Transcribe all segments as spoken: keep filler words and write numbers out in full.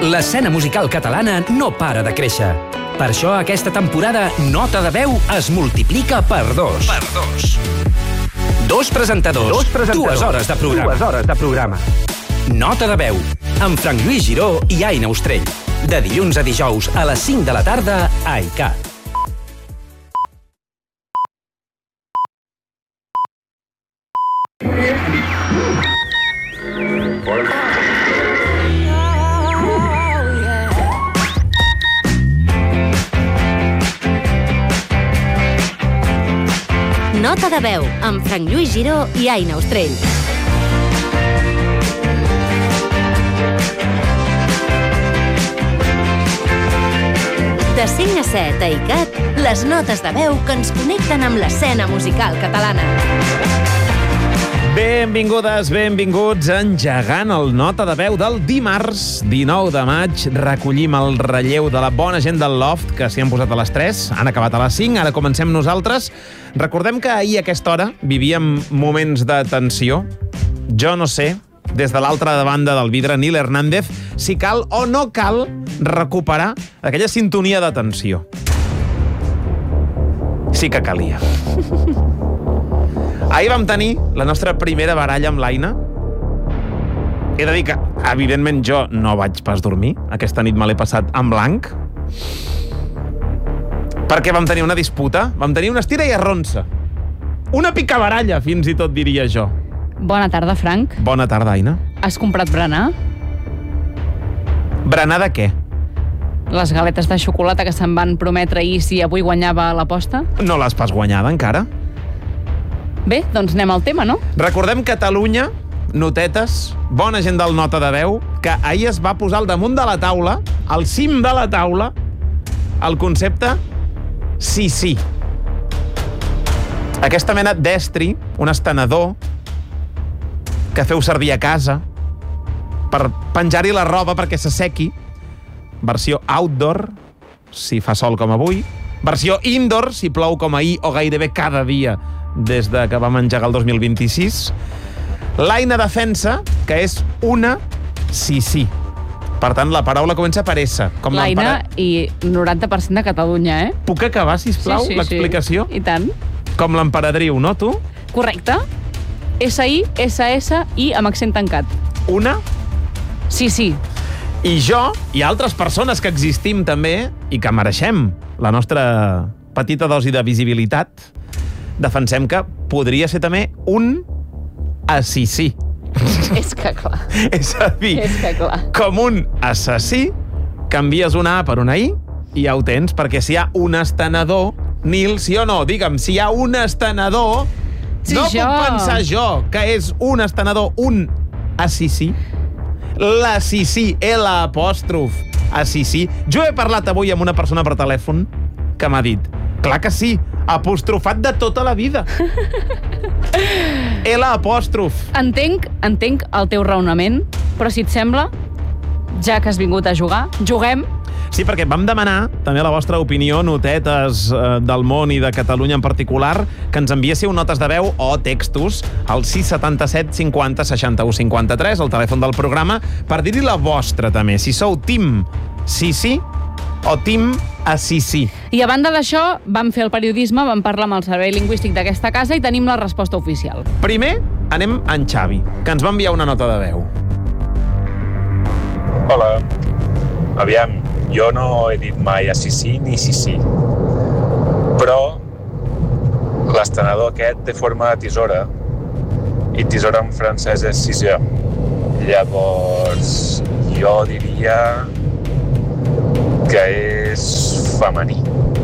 l'escena musical catalana no para de créixer. Per això aquesta temporada Nota de Veu es multiplica per dos. Per dos. Dos presentadors, dos presentadors, dues hores de programa. Dues hores de programa. Nota de Veu, amb Frank Lluís Giró i Aina Ostrell. De dilluns a dijous a les cinc de la tarda a I C A T. Nota de Veu, amb Frank Lluís Giró i Aina Ostrell. De cinc a set a I C A T, les notes de veu que ens connecten amb l'escena musical catalana. Benvingudes, benvinguts a Engegant el Nota de Veu del dimarts dinou de maig. Recollim el relleu de la bona gent del Loft, que s'hi han posat a les tres, han acabat a les cinc, ara comencem nosaltres. Recordem que ahir a aquesta hora vivíem moments de tensió. Jo no sé, des de l'altra banda del vidre, Nil Hernández, si cal o no cal recuperar aquella sintonia de tensió. Sí que calia. Ahir vam tenir la nostra primera baralla amb l'Aina. He de dir que, evidentment, jo no vaig pas dormir. Aquesta nit me l'he passat en blanc. Perquè vam tenir una disputa, vam tenir una estira i arronsa. Una picabaralla, fins i tot diria jo. Bona tarda, Frank. Bona tarda, Aina. Has comprat berenar? Berenar de què? Les galetes de xocolata que se'n van prometre ahir si avui guanyava l'aposta? No l'has pas guanyada encara? Bé, doncs anem al tema, no? Recordem Catalunya, notetes, bona gent del Nota de Veu, que ahir es va posar al damunt de la taula, al cim de la taula, el concepte sí, sí. Aquesta mena d'estri, un estenedor, que feu servir a casa per penjar-hi la roba perquè s'assequi. Versió outdoor, si fa sol com avui. Versió indoor, si plou com ahir o gairebé cada dia des de que vam engegar el dos mil vint-i-sis. L'Aina defensa que és una sí, sí. Per tant, la paraula comença per S. L'Aina i noranta per cent de Catalunya, eh? Puc acabar, sisplau, sí, sí, l'explicació? Sí. I tant. Com l'emperadriu, no, tu? Correcte. S I, S S, I amb accent tancat. Una? Sí, sí. I jo i altres persones que existim també i que mereixem la nostra petita dosi de visibilitat, defensem que podria ser també un assassí. És que clar. És a dir, És que clar. com un assassí, canvies una A per una I i ja ho tens, perquè si hi ha un estenedor, Nil, sí o no? Digue'm, si hi ha un estenedor, sí, no jo. puc pensar jo que és un estenedor, un assassí. L'assissí, L apòstrof, assissí. Jo he parlat avui amb una persona per telèfon que m'ha dit, clar que sí, apostrofat de tota la vida. L apòstrof. Entenc, entenc el teu raonament, però si et sembla, ja que has vingut a jugar, juguem. Sí, perquè vam demanar també la vostra opinió, notetes eh, del món i de Catalunya en particular, que ens enviéssiu notes de veu o textos al sis setanta set cinquanta seixanta-u cinquanta-tres, el telèfon del programa, per dir-hi la vostra també, si sou team sí sí o team assissí. I a banda d'això, vam fer el periodisme, vam parlar amb el servei lingüístic d'aquesta casa i tenim la resposta oficial. Primer, anem a en Xavi, que ens va enviar una nota de veu. Hola. Aviam, jo no he dit mai assissí ni sisí, però l'estenedor aquest té forma de tisora i tisora en francès és ciseau. Llavors, jo diria que és femení.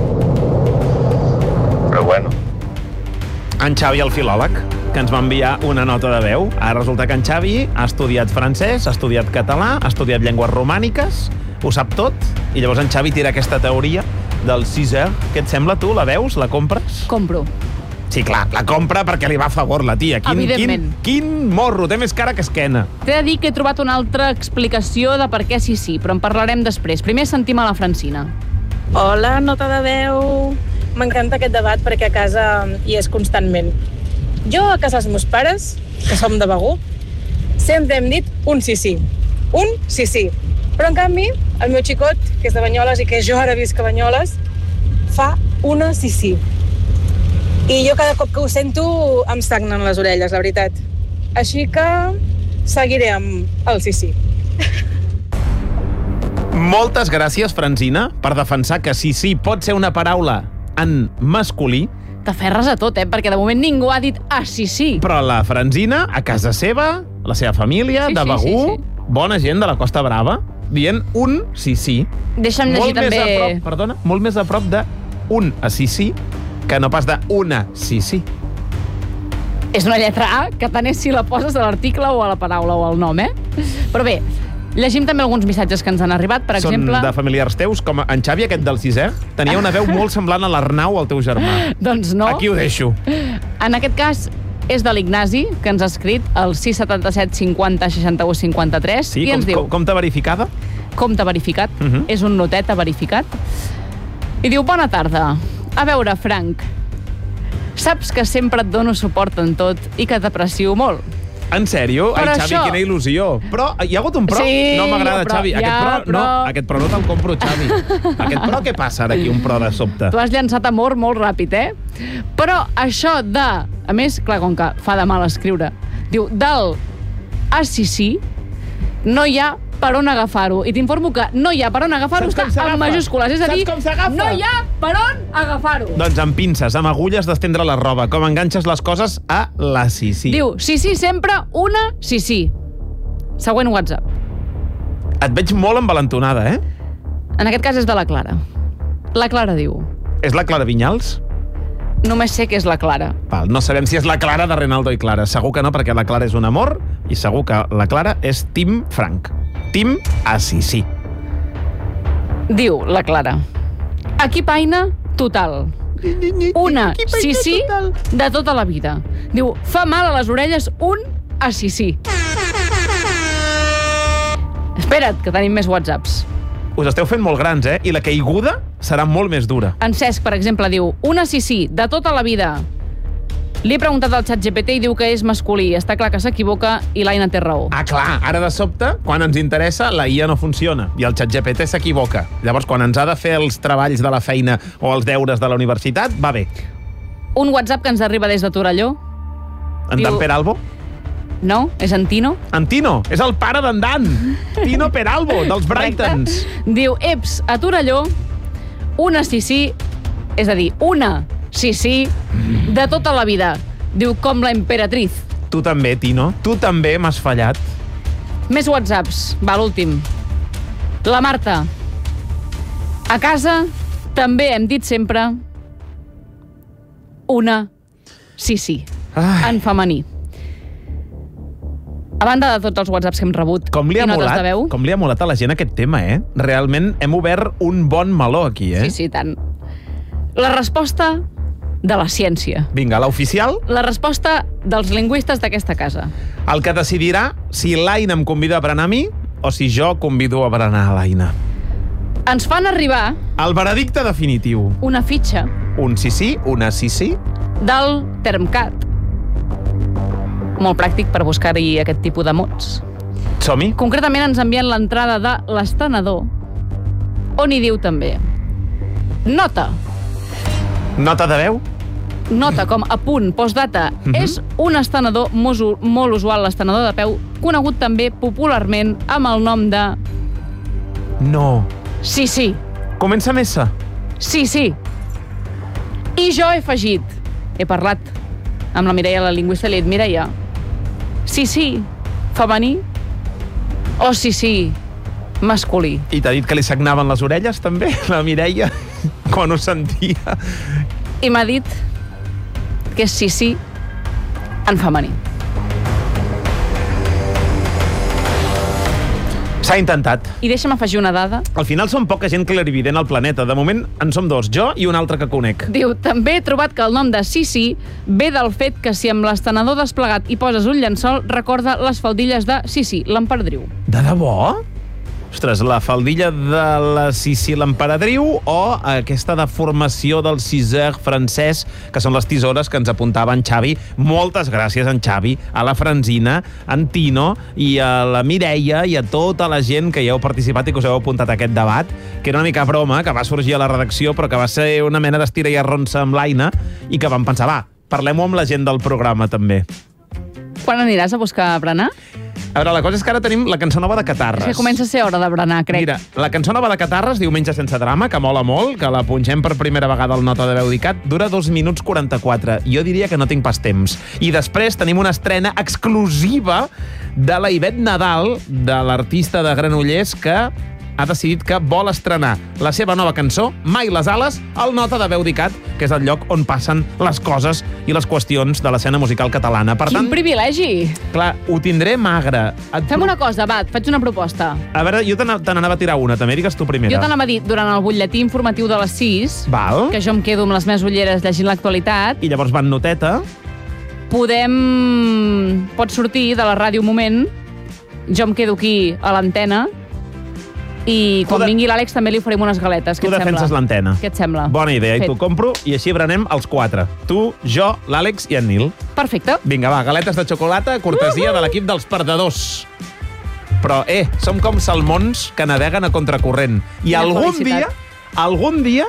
Però bueno. En Xavi, el filòleg, que ens va enviar una nota de veu. Ara resulta que en Xavi ha estudiat francès, ha estudiat català, ha estudiat llengües romàniques, ho sap tot, i llavors en Xavi tira aquesta teoria del César. Què et sembla, tu? La veus? La compres? Compro. Sí, clar, la compra perquè li va a favor la tia. Quin, Evidentment. Quin, quin morro, té més cara que esquena. T'he de dir que he trobat una altra explicació de per què sí sí, però en parlarem després. Primer sentim a la Francina. Hola, nota de veu. M'encanta aquest debat perquè a casa hi és constantment. Jo, a casa dels meus pares, que som de Begur, sempre hem dit un sí sí. Un sí sí. Però, en canvi, el meu xicot, que és de Banyoles i que jo ara visc a Banyoles, fa una sí sí. I jo cada cop que ho sento em sagnen les orelles, la veritat. Així que seguiré amb el sí sí. Moltes gràcies, Francina, per defensar que sí sí pot ser una paraula en masculí. T'aferres a tot, eh? Perquè de moment ningú ha dit ah, sí, sí. Però la Francina, a casa seva, la seva família, Sí, de sí, Begur, sí, sí. bona gent de la Costa Brava, dient un sí sí. Deixa'm Molt llegir més també... a prop, perdona, molt més a prop de un a sí sí que no pas de una sí sí. És una lletra A que tant és si la poses a l'article o a la paraula o al nom, eh? Però bé, llegim també alguns missatges que ens han arribat, per Són exemple... de familiars teus, com en Xavi, aquest del sisè, tenia una veu molt semblant a l'Arnau, el teu germà. Doncs no. Aquí ho deixo. En aquest cas és de l'Ignasi, que ens ha escrit el sis setanta set cinquanta seixanta-u cinquanta-tres Sí, i com, ens diu... com, compte verificada? Compte verificat, Uh -huh. és un noteta verificat. I diu, bona tarda. A veure, Frank, saps que sempre et dono suport en tot i que t'aprecio molt. En sèrio? Ai, Però Xavi, això- quina il·lusió. Però hi ha hagut un però? Sí, no m'agrada, però- Xavi. Aquest ja, però, però- no, aquest però no te'l compro, Xavi. Aquest però, què passa ara aquí, un però de sobte? Tu has llançat amor molt ràpid, eh? Però això de... A més, clar, com que fa de mal escriure, diu, del ah, sí, sí, no hi ha per on agafar-ho. I t'informo que no hi ha per on agafar-ho, Saps com està s'agafa? en majúscules. És a Saps dir, com s'agafa? no hi ha per on agafar-ho. Doncs amb pinces, amb agulles d'estendre la roba, com enganxes les coses a la sí, sí. Diu, sí, sí, sempre una sí, sí. Següent WhatsApp. Et veig molt envalentonada, eh? En aquest cas és de la Clara. La Clara diu, És la Clara Vinyals? només sé que és la Clara. Val, no sabem si és la Clara de Renaldo i Clara. Segur que no, perquè la Clara és un amor i segur que la Clara és Tim Frank. Tim a sí, sí. Diu la Clara, equipaina total. Una sí, sí de tota la vida. Diu, fa mal a les orelles un a sí, sí. Espera't, que tenim més whatsapps. Us esteu fent molt grans, eh? I la caiguda serà molt més dura. En Cesc, per exemple, diu, una sí, sí, de tota la vida. Li he preguntat al xat G P T i diu que és masculí. Està clar que s'equivoca i l'Aina té raó. Ah, clar, ara de sobte, quan ens interessa, la I A no funciona i el xat G P T s'equivoca. Llavors, quan ens ha de fer els treballs de la feina o els deures de la universitat, va bé. Un WhatsApp que ens arriba des de Torelló. En Diu- Dan Peralbo? No? És en Tino? En Tino, és el pare d'en Dan. Tino Peralbo, dels Brightons. Diu, eps, a Torelló, una sí, sí, és a dir, una sí, sí, de tota la vida. Diu, com la emperatriz. Tu també, Tino. Tu també m'has fallat. Més whatsapps. Va, l'últim. La Marta. A casa també hem dit sempre una sí, sí, Ai. en femení. A banda de tots els whatsapps que hem rebut Com li ha i notes molat, de veu... com li ha molat a la gent aquest tema, eh? Realment hem obert un bon meló aquí, eh? Sí, sí, tant. La resposta de la ciència. Vinga, l'oficial, La resposta dels lingüistes d'aquesta casa. el que decidirà si l'Aina em convida a berenar a mi o si jo convido a berenar a l'Aina. Ens fan arribar El veredicte definitiu. una fitxa Un sí sí, una sí sí. del Termcat. Molt pràctic per buscar-hi aquest tipus de mots. Som-hi? Concretament ens envien l'entrada de l'estenedor, on hi diu també nota. Nota de veu? Nota com a punt, postdata. Mhm. És un estenedor mosu- molt usual, l'estenedor de peu, conegut també popularment amb el nom de No. sí, sí, Comença amb S. sí, sí. I jo he afegit, he parlat amb la Mireia, la lingüista, li he dit, Mireia, sí, sí, femení o sí, sí, masculí. I t'ha dit que li sagnaven les orelles, també, la Mireia, quan ho sentia. I m'ha dit que és sí, sí, en femení. S'ha intentat. I deixa'm afegir una dada. Al final som poca gent clarivident al planeta. De moment en som dos, jo i un altre que conec. Diu, també he trobat que el nom de sí, sí ve del fet que si amb l'estenedor desplegat hi poses un llençol, recorda les faldilles de sí, sí, l'emperadriu. De debò? Ostres, la faldilla de la Sissi l'Emperadriu o aquesta deformació del ciseur francès, que són les tisores que ens apuntava en Xavi. Moltes gràcies, en Xavi, a la Franzina, en Tino i a la Mireia i a tota la gent que hi heu participat i que us heu apuntat a aquest debat, que era una mica broma, que va sorgir a la redacció, però que va ser una mena d'estira i arronsa amb l'Aina i que vam pensar, va, parlem-ho amb la gent del programa, també. Quan aniràs a buscar berenar? A veure, la cosa és que ara tenim la cançó nova de Catarres. És que comença a ser hora de berenar, crec. Mira, la cançó nova de Catarres, Diumenge sense drama, que mola molt, que la pongem per primera vegada al Nota de Veu d'I C A T, dura dos minuts quaranta-quatre. Jo diria que no tinc pas temps. I després tenim una estrena exclusiva de la Ivet Nadal, de l'artista de Granollers, que ha decidit que vol estrenar la seva nova cançó, Mai les ales, al Nota de Veu d'I C A T, que és el lloc on passen les coses i les qüestions de l'escena musical catalana. Per Quin tant, privilegi! clar, ho tindré magre. Et Fem una cosa, va, et faig una proposta. A veure, jo te n'anava a tirar una, també digues tu primera. Jo t'anava a dir, durant el butlletí informatiu de les sis, Val. que jo em quedo amb les meves ulleres llegint l'actualitat, I llavors van noteta. podem... Pots sortir de la ràdio un moment, jo em quedo aquí a l'antena, i quan de- vingui l'Àlex també li oferim unes galetes. Tu Què et defenses sembla? l'antena. Què et sembla? Bona idea, i Fet. t'ho compro, i així berenem els quatre. Tu, jo, l'Àlex i en Nil. Perfecte. Vinga, va, galetes de xocolata, cortesia de l'equip dels perdedors. Però, eh, som com salmons que naveguen a contracorrent. I Quina algun felicitat. dia, algun dia,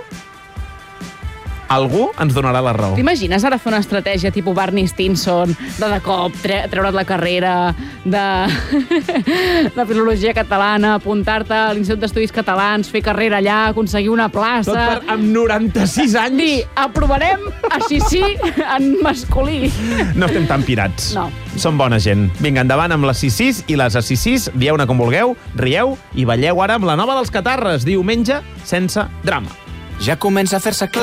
algú ens donarà la raó. T'imagines ara fer una estratègia tipus Barney Stinson, de de cop tre treure't la carrera de, de filologia catalana, apuntar-te a l'Institut d'Estudis Catalans, fer carrera allà, aconseguir una plaça... Tot per, amb noranta-sis anys. Dir, aprovarem així sí en masculí. No estem tan pirats. No. Som bona gent. Vinga, endavant amb les sis sis i les sis sis. Dieu-ne com vulgueu, rieu i balleu ara amb la nova dels Catarres, Diumenge sense drama. Ja comença a fer-se clar